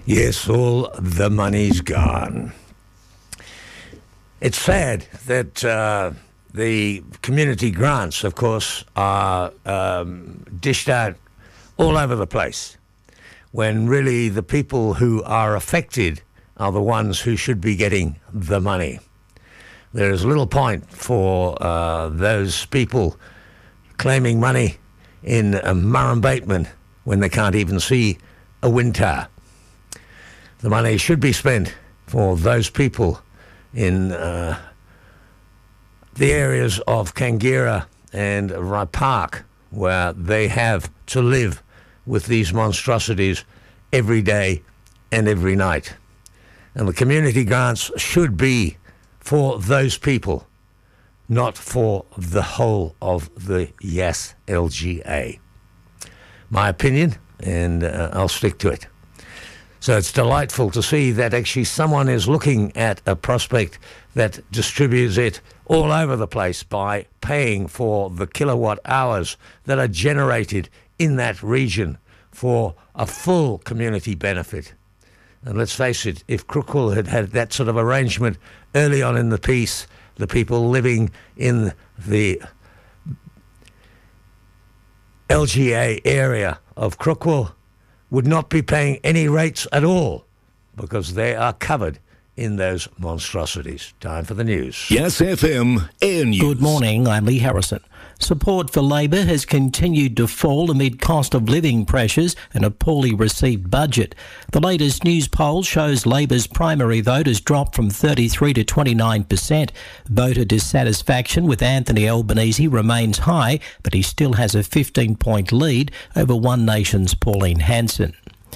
Yes, all the money's gone. It's sad that the community grants, of course, are dished out all over the place, when really the people who are affected are the ones who should be getting the money. There is little point for those people claiming money in Murrumbateman when they can't even see a wind tower. The money should be spent for those people in the areas of Kangira and Rye Park, where they have to live with these monstrosities every day and every night. And the community grants should be for those people, not for the whole of the Yass LGA. My opinion, and I'll stick to it. So it's delightful to see that actually someone is looking at a prospect that distributes it all over the place by paying for the kilowatt hours that are generated in that region for a full community benefit. And let's face it, if Crookwell had had that sort of arrangement early on in the piece, the people living in the LGA area of Crookwell would not be paying any rates at all, because they are covered in those monstrosities. Time for the news. Yass FM Air News. Good morning, I'm Lee Harrison. Support for Labor has continued to fall amid cost of living pressures and a poorly received budget. The latest news poll shows Labor's primary vote has dropped from 33 to 29%. Voter dissatisfaction with Anthony Albanese remains high, but he still has a 15-point lead over One Nation's Pauline Hanson.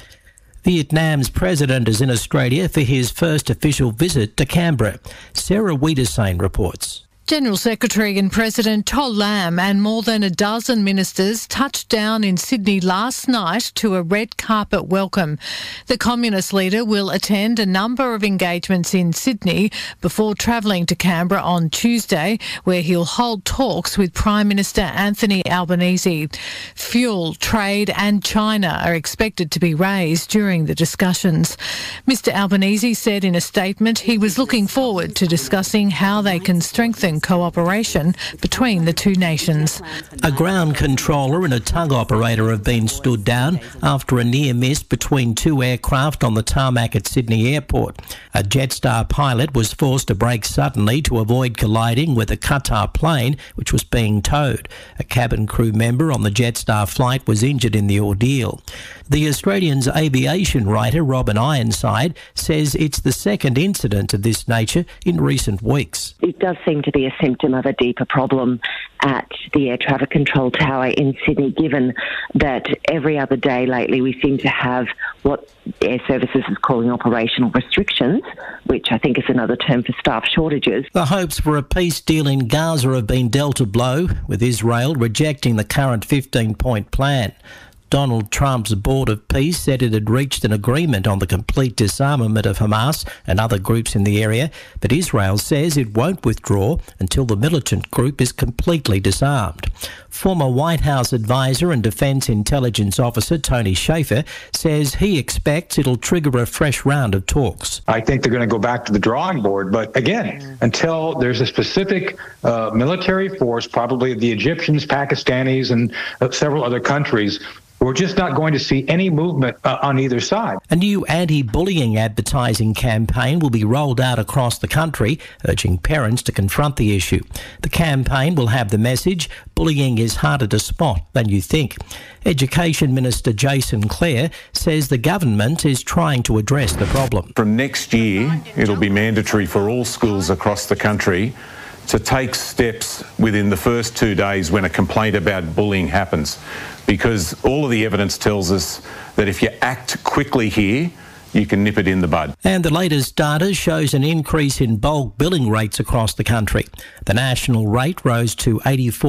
Vietnam's president is in Australia for his first official visit to Canberra. Sarah Wiedersane reports. General Secretary and President Toll Lam and more than a dozen ministers touched down in Sydney last night to a red carpet welcome. The Communist leader will attend a number of engagements in Sydney before travelling to Canberra on Tuesday, where he'll hold talks with Prime Minister Anthony Albanese. Fuel, trade and China are expected to be raised during the discussions. Mr Albanese said in a statement he was looking forward to discussing how they can strengthen cooperation between the two nations. A ground controller and a tug operator have been stood down after a near miss between two aircraft on the tarmac at Sydney Airport. A Jetstar pilot was forced to brake suddenly to avoid colliding with a Qatar plane which was being towed. A cabin crew member on the Jetstar flight was injured in the ordeal. The Australian's aviation writer Robin Ironside says it's the second incident of this nature in recent weeks. It does seem to be a symptom of a deeper problem at the air traffic control tower in Sydney, given that every other day lately we seem to have what Air Services is calling operational restrictions, which I think is another term for staff shortages. The hopes for a peace deal in Gaza have been dealt a blow, with Israel rejecting the current 15-point plan. Donald Trump's Board of Peace said it had reached an agreement on the complete disarmament of Hamas and other groups in the area, but Israel says it won't withdraw until the militant group is completely disarmed. Former White House advisor and Defence Intelligence Officer Tony Shaffer says he expects it'll trigger a fresh round of talks. I think they're going to go back to the drawing board, but again, until there's a specific military force, probably the Egyptians, Pakistanis, and several other countries, we're just not going to see any movement on either side. A new anti-bullying advertising campaign will be rolled out across the country, urging parents to confront the issue. The campaign will have the message, bullying is harder to spot than you think. Education Minister Jason Clare says the government is trying to address the problem. From next year, it'll be mandatory for all schools across the country to take steps within the first 2 days when a complaint about bullying happens, because all of the evidence tells us that if you act quickly here, you can nip it in the bud. And the latest data shows an increase in bulk billing rates across the country. The national rate rose to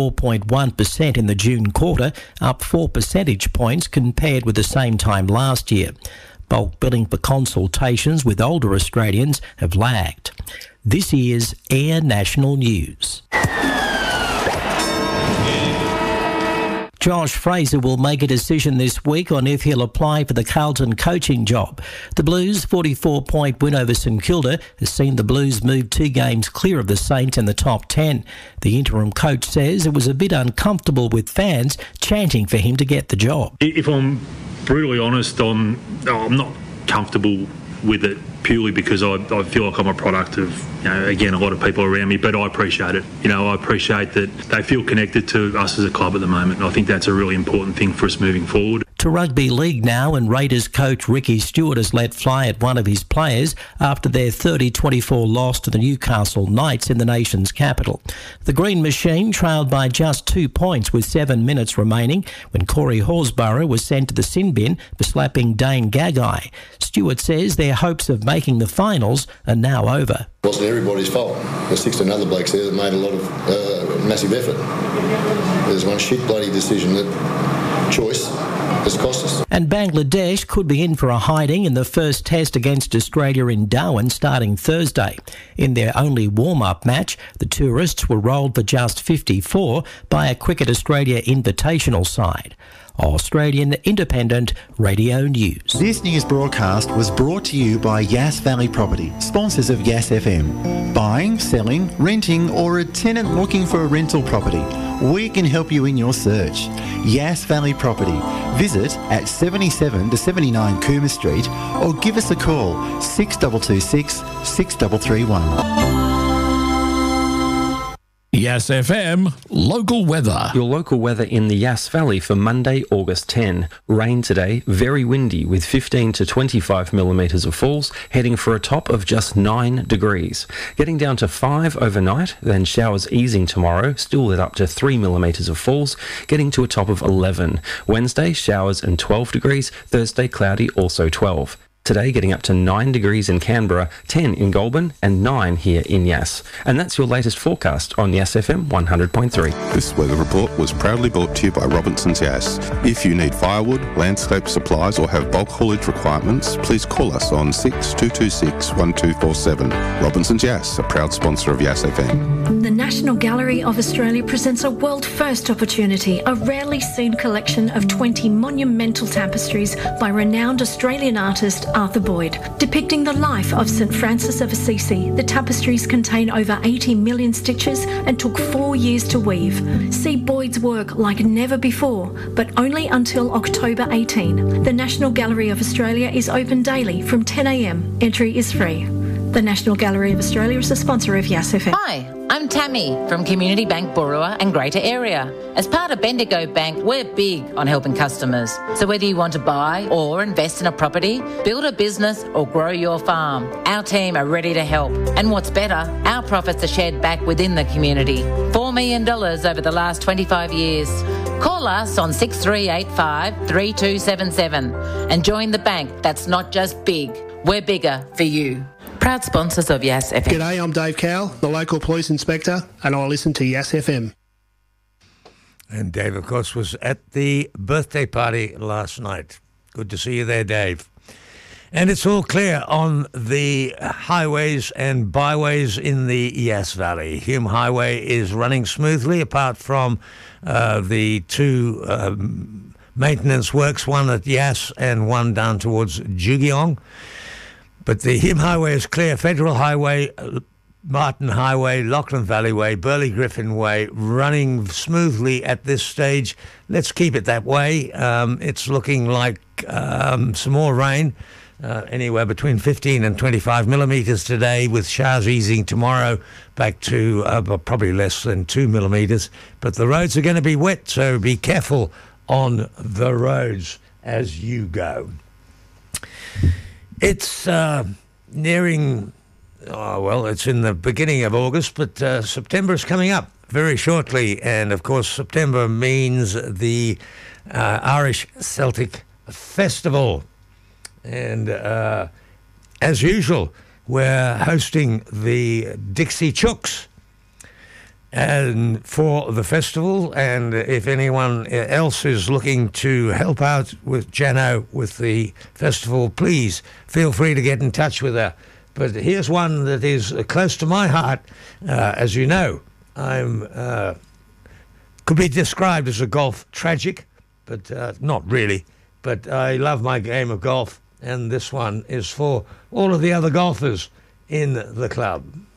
84.1% in the June quarter, up 4 percentage points compared with the same time last year. Bulk billing for consultations with older Australians have lagged. This is Air National News. Josh Fraser will make a decision this week on if he'll apply for the Carlton coaching job. The Blues' 44-point win over St Kilda has seen the Blues move 2 games clear of the Saints in the top 10. The interim coach says it was a bit uncomfortable with fans chanting for him to get the job. If I'm brutally honest, I'm not comfortable with it purely because I feel like I'm a product of, again, a lot of people around me, but I appreciate it. I appreciate that they feel connected to us as a club at the moment, and I think that's a really important thing for us moving forward. To rugby league now, and Raiders coach Ricky Stewart has let fly at one of his players after their 30-24 loss to the Newcastle Knights in the nation's capital. The Green Machine trailed by just 2 points with 7 minutes remaining when Corey Horsburgh was sent to the sin bin for slapping Dane Gagai. Stewart says their hopes of making the finals are now over. It wasn't everybody's fault. There's 16 other blokes there that made a lot of massive effort. There's one shit bloody decision that choice has cost us. And Bangladesh could be in for a hiding in the first test against Australia in Darwin starting Thursday. In their only warm-up match, the tourists were rolled for just 54 by a Cricket Australia Invitational side. Australian Independent Radio News. This news broadcast was brought to you by Yass Valley Property, sponsors of Yass FM. Buying, selling, renting, or a tenant looking for a rental property, we can help you in your search. Yass Valley Property. Visit at 77 to 79 Coomer Street or give us a call 6226 6331. Yass FM local weather. Your local weather in the Yass Valley for Monday, August 10. Rain today, very windy with 15 to 25 millimetres of falls, heading for a top of just 9 degrees. Getting down to 5 overnight, then showers easing tomorrow, still lit up to 3 millimetres of falls, getting to a top of 11. Wednesday, showers and 12 degrees. Thursday, cloudy, also 12. Today getting up to 9 degrees in Canberra, 10 in Goulburn and 9 here in Yass. And that's your latest forecast on Yass FM 100.3. This weather report was proudly brought to you by Robinson's Yass. If you need firewood, landscape supplies or have bulk haulage requirements, please call us on 6226 1247. Robinson's Yass, a proud sponsor of Yass FM. The National Gallery of Australia presents a world-first opportunity, a rarely seen collection of 20 monumental tapestries by renowned Australian artist Arthur Boyd. Depicting the life of St Francis of Assisi, the tapestries contain over 80 million stitches and took 4 years to weave. See Boyd's work like never before, but only until October 18. The National Gallery of Australia is open daily from 10 a.m. Entry is free. The National Gallery of Australia is a sponsor of Yass FM. Hi, I'm Tammy from Community Bank Burua and Greater Area. As part of Bendigo Bank, we're big on helping customers. So whether you want to buy or invest in a property, build a business or grow your farm, our team are ready to help. And what's better, our profits are shared back within the community. $4 million over the last 25 years. Call us on 6385 3277 and join the bank that's not just big, we're bigger for you. Proud sponsors of Yass FM. G'day, I'm Dave Cowell, the local police inspector, and I listen to Yass FM. And Dave, of course, was at the birthday party last night. Good to see you there, Dave. And it's all clear on the highways and byways in the Yass Valley. Hume Highway is running smoothly, apart from the two maintenance works, one at Yass and one down towards Jugiong. But the Hume Highway is clear. Federal Highway, Martin Highway, Lachlan Valley Way, Burley Griffin Way, running smoothly at this stage. Let's keep it that way. It's looking like some more rain, anywhere between 15 and 25 millimetres today, with showers easing tomorrow back to probably less than 2 millimetres. But the roads are going to be wet, so be careful on the roads as you go. It's nearing, it's in the beginning of August, but September is coming up very shortly. And, of course, September means the Irish Celtic Festival. And, as usual, we're hosting the Dixie Chooks and for the festival, and if anyone else is looking to help out with Jano with the festival, please feel free to get in touch with her. But here's one that is close to my heart. As you know, I'm could be described as a golf tragic, but not really. But I love my game of golf, and this one is for all of the other golfers in the club.